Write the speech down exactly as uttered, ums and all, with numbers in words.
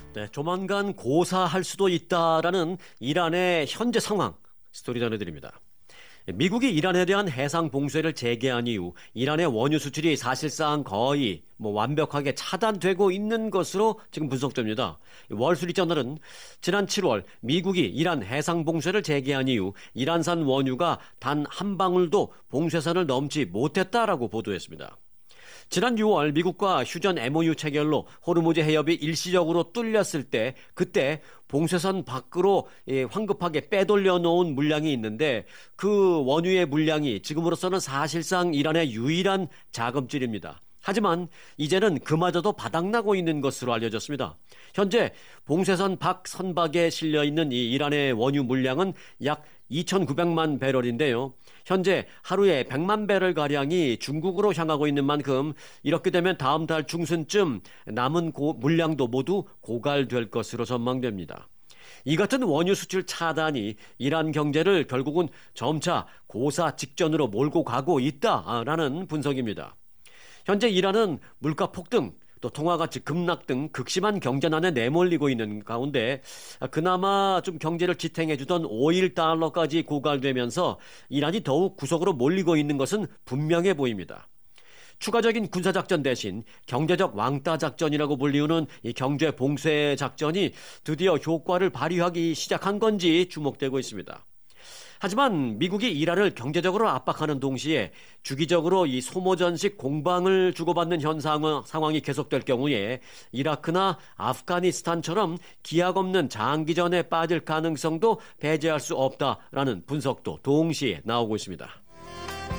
네, 조만간 고사할 수도 있다라는 이란의 현재 상황 스토리 전해드립니다. 미국이 이란에 대한 해상 봉쇄를 재개한 이후 이란의 원유 수출이 사실상 거의 뭐 완벽하게 차단되고 있는 것으로 지금 분석됩니다. 월스트리트저널은 지난 칠월 미국이 이란 해상 봉쇄를 재개한 이후 이란산 원유가 단 한 방울도 봉쇄선을 넘지 못했다라고 보도했습니다. 지난 유월 미국과 휴전 엠오유 체결로 호르무즈 해협이 일시적으로 뚫렸을 때 그때 봉쇄선 밖으로 황급하게 빼돌려 놓은 물량이 있는데 그 원유의 물량이 지금으로서는 사실상 이란의 유일한 자금줄입니다. 하지만 이제는 그마저도 바닥나고 있는 것으로 알려졌습니다. 현재 봉쇄선 밖 선박에 실려있는 이 이란의 원유 물량은 약 이천구백만 배럴인데요. 현재 하루에 백만 배럴가량이 중국으로 향하고 있는 만큼 이렇게 되면 다음 달 중순쯤 남은 고, 물량도 모두 고갈될 것으로 전망됩니다. 이 같은 원유 수출 차단이 이란 경제를 결국은 점차 고사 직전으로 몰고 가고 있다라는 분석입니다. 현재 이란은 물가 폭등, 또 통화가치 급락 등 극심한 경제난에 내몰리고 있는 가운데 그나마 좀 경제를 지탱해주던 오일 달러까지 고갈되면서 이란이 더욱 구석으로 몰리고 있는 것은 분명해 보입니다. 추가적인 군사작전 대신 경제적 왕따작전이라고 불리우는 이 경제 봉쇄 작전이 드디어 효과를 발휘하기 시작한 건지 주목되고 있습니다. 하지만 미국이 이란을 경제적으로 압박하는 동시에 주기적으로 이 소모전식 공방을 주고받는 현상, 상황이 계속될 경우에 이라크나 아프가니스탄처럼 기약 없는 장기전에 빠질 가능성도 배제할 수 없다라는 분석도 동시에 나오고 있습니다.